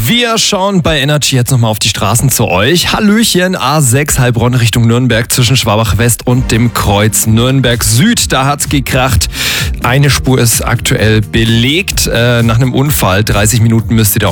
Wir schauen bei Energy jetzt nochmal auf die Straßen zu euch. Hallöchen, A6 Heilbronn Richtung Nürnberg zwischen Schwabach West und dem Kreuz Nürnberg Süd. Da hat's gekracht. Eine Spur ist aktuell belegt. Nach einem Unfall, 30 Minuten müsst ihr da